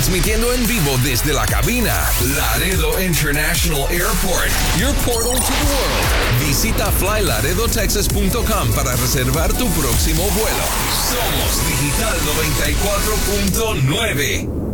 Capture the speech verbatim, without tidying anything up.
transmitiendo en vivo desde la cabina Laredo International Airport, your portal to the world. Visita fly laredo texas punto com para reservar tu próximo vuelo. Somos Digital noventa y cuatro punto nueve.